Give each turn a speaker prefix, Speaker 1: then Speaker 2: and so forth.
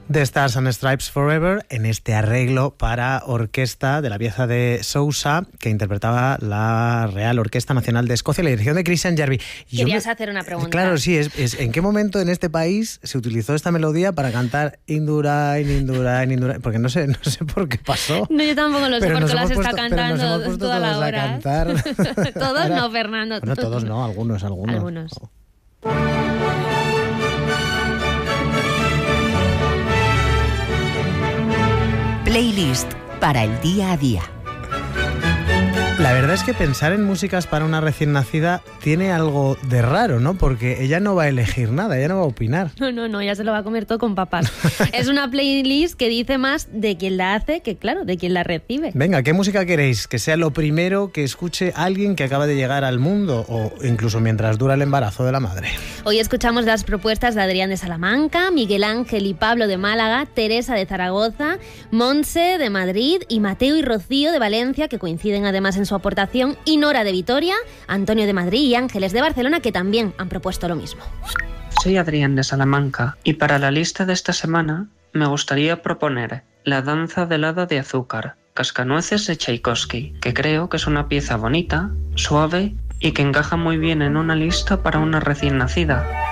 Speaker 1: The Stars and Stripes Forever, en este arreglo para orquesta de la pieza de Sousa que interpretaba la Real Orquesta Nacional de Escocia, la dirección de Christian Jarvie.
Speaker 2: Querías hacer una pregunta.
Speaker 1: Claro, sí, es ¿en qué momento en este país se utilizó esta melodía para cantar Indurain, Indurain, Indurain? Porque no sé por qué pasó.
Speaker 2: No, yo tampoco lo sé, porque las está cantando toda la hora.
Speaker 1: A cantar.
Speaker 2: Todos no, Fernando.
Speaker 1: Bueno, todos no, algunos.
Speaker 2: Oh.
Speaker 3: Playlist para el día a día.
Speaker 1: La verdad es que pensar en músicas para una recién nacida tiene algo de raro, ¿no? Porque ella no va a elegir nada, ella no va a opinar.
Speaker 2: No, ella se lo va a comer todo con papas. Es una playlist que dice más de quien la hace que, claro, de quien la recibe.
Speaker 1: Venga, ¿qué música queréis? Que sea lo primero que escuche alguien que acaba de llegar al mundo o incluso mientras dura el embarazo de la madre.
Speaker 2: Hoy escuchamos las propuestas de Adrián de Salamanca, Miguel Ángel y Pablo de Málaga, Teresa de Zaragoza, Montse de Madrid y Mateo y Rocío de Valencia, que coinciden además en su aportación, y Nora de Vitoria, Antonio de Madrid y Ángeles de Barcelona, que también han propuesto lo mismo.
Speaker 4: Soy Adrián de Salamanca y para la lista de esta semana me gustaría proponer La danza del hada de azúcar, Cascanueces de Tchaikovsky, que creo que es una pieza bonita, suave y que encaja muy bien en una lista para una recién nacida.